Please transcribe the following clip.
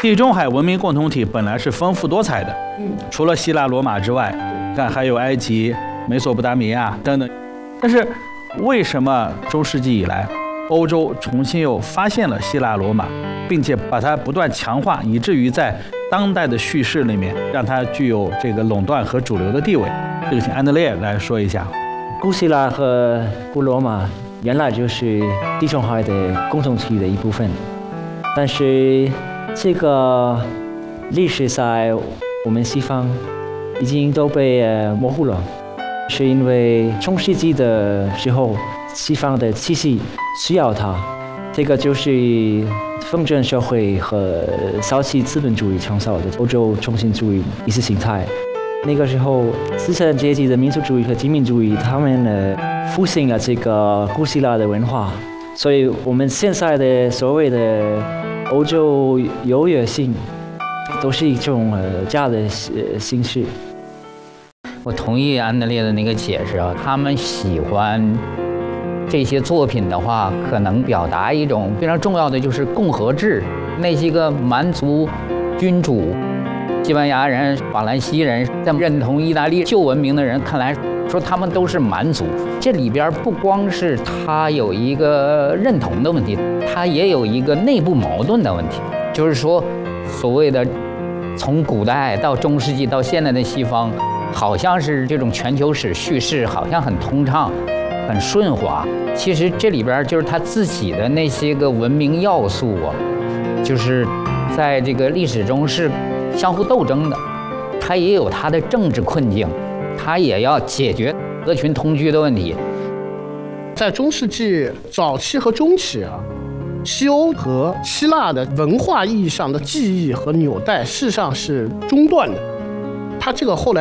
地中海文明共同体本来是丰富多彩的，除了希腊罗马之外，看还有埃及、美索不达米亚等等。但是为什么中世纪以来，欧洲重新又发现了希腊罗马，并且把它不断强化，以至于在当代的叙事里面让它具有这个垄断和主流的地位？这个请安德烈来说一下。 古希腊和古罗马原来就是地中海的共同体的一部分，但是这个历史在我们西方已经都被模糊了，是因为中世纪的时候，西方的气息需要它，这个就是封建社会和早期资本主义创造的欧洲中心主义意识形态。那个时候，资产阶级的民族主义和殖民主义，他们复兴了这个古希腊的文化，所以我们现在的所谓的欧洲优越性，都是一种假的形式。 我同意安德烈的那个解释啊，他们喜欢这些作品的话，可能表达一种非常重要的就是共和制。那些个蛮族君主。西班牙人、法兰西人在认同意大利旧文明的人看来，说他们都是蛮族。这里边不光是他有一个认同的问题，他也有一个内部矛盾的问题。就是说，所谓的从古代到中世纪到现在的西方，好像是这种全球史叙事好像很通畅、很顺滑。其实这里边就是他自己的那些个文明要素啊，就是在这个历史中是相互斗争的，他也有他的政治困境，他也要解决合群同居的问题。 在中世纪早期和中期啊，西欧和希腊的文化意义上的记忆和纽带事实上是中断的。它这个后来